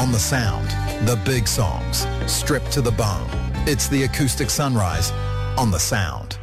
on the Sound. The big songs, stripped to the bone. It's the acoustic sunrise on the Sound.